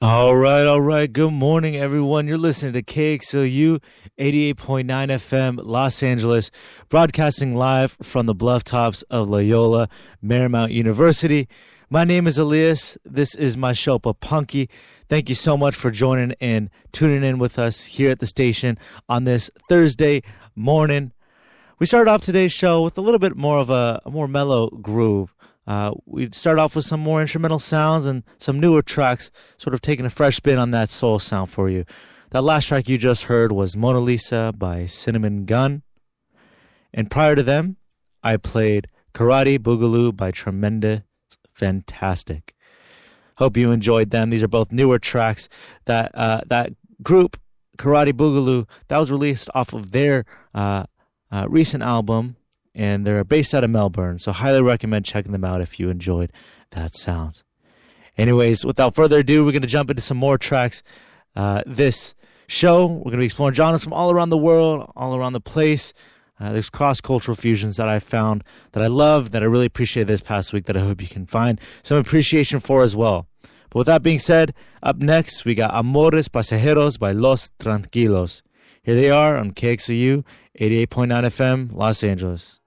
All right, all right. Good morning, everyone. You're listening to KXLU 88.9 FM, Los Angeles, broadcasting live from the bluff tops of Loyola Marymount University. My name is Elias. This is my show, Papunky. Thank you so much for joining and tuning in with us here at the station on this Thursday morning. We started off today's show with a little bit more of a more mellow groove. We start off with some more instrumental sounds and some newer tracks, sort of taking a fresh spin on that soul sound for you. That last track you just heard was Mona Lisa by Cinnamon Gun. And prior to them, I played Karate Boogaloo by Tremendous Fantastic. Hope you enjoyed them. These are both newer tracks. That group, Karate Boogaloo, that was released off of their recent album, and they're based out of Melbourne, so highly recommend checking them out if you enjoyed that sound. Anyways, without further ado, we're going to jump into some more tracks. This show, we're going to be exploring genres from all around the world, all around the place. There's cross-cultural fusions that I found that I love, that I really appreciated this past week, that I hope you can find some appreciation for as well. But with that being said, up next, we got Amores Pasajeros by Los Tranquilos. Here they are on KXLU 88.9 FM, Los Angeles.